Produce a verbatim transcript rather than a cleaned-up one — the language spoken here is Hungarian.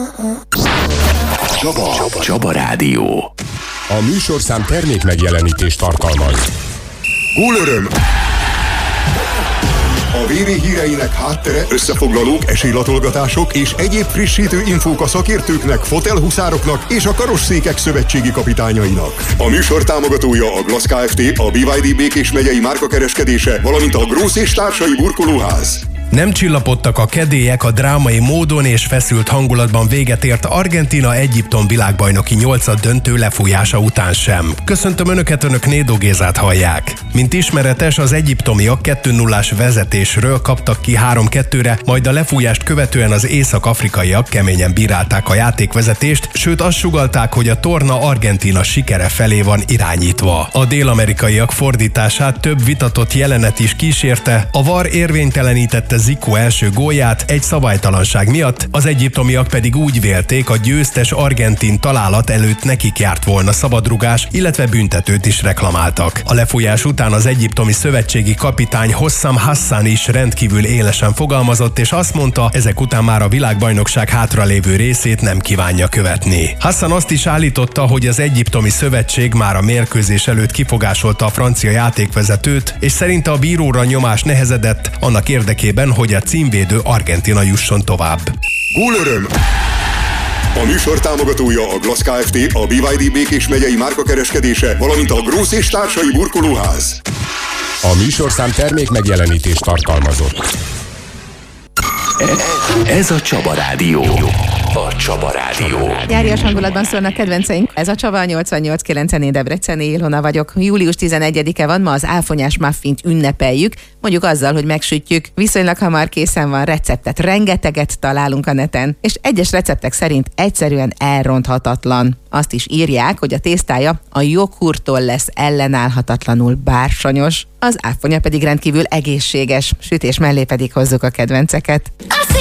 Csaba, Csaba, Csaba Rádió. A műsorszám termék megjelenítést tartalmaz. Gólöröm! A vé vé híreinek háttere, összefoglalók, esélylatolgatások és egyéb frissítő infók a szakértőknek, fotelhuszároknak és a karosszékek szövetségi kapitányainak. A műsor támogatója a Glass Kft., a bé vé dé Békés megyei márkakereskedése, valamint a Grósz és társai burkolóház. Nem csillapodtak a kedélyek, a drámai módon és feszült hangulatban véget ért Argentína-Egyiptom világbajnoki nyolcad döntő lefújása után sem. Köszöntöm Önöket, Önök Nédó Gézát hallják. Mint ismeretes, az egyiptomiak kettő nullás vezetésről kaptak ki három kettőre, majd a lefújást követően az észak-afrikaiak keményen bírálták a játékvezetést, sőt azt sugallták, hogy a torna Argentína sikere felé van irányítva. A dél-amerikaiak fordítását több vitatott jelenet is kísérte, a vé á er érvénytelenítette Zico első gólját egy szabálytalanság miatt, az egyiptomiak pedig úgy vélték, a győztes argentin találat előtt nekik járt volna szabadrugás, illetve büntetőt is reklamáltak. A lefújás után az egyiptomi szövetségi kapitány Hossam Hassan is rendkívül élesen fogalmazott, és azt mondta, ezek után már a világbajnokság hátralévő részét nem kívánja követni. Hassan azt is állította, hogy az egyiptomi szövetség már a mérkőzés előtt kifogásolta a francia játékvezetőt, és szerinte a bíróra nyomás nehezedett annak érdekében, hogy a címvédő Argentína jusson tovább. Gólöröm! A műsor támogatója a Glass Kft., a bé vé dé Békés megyei márkakereskedése, valamint a Grósz és társai burkolóház. A műsorszám termék megjelenítést tartalmazott. Ez a Csaba Rádió. A Csaba Rádió. Járjas hangulatban szólnak kedvenceink. Ez a Csaba, nyolcvannyolc kilenc Debreceni, Ilona vagyok. július tizenegyedike van, ma az áfonyás muffint ünnepeljük, mondjuk azzal, hogy megsütjük. Viszonylag hamar készen van, receptet rengeteget találunk a neten, és egyes receptek szerint egyszerűen elronthatatlan. Azt is írják, hogy a tésztája a joghurttól lesz ellenállhatatlanul bársonyos, az áfonya pedig rendkívül egészséges, sütés mellé pedig hozzuk a kedvenceket.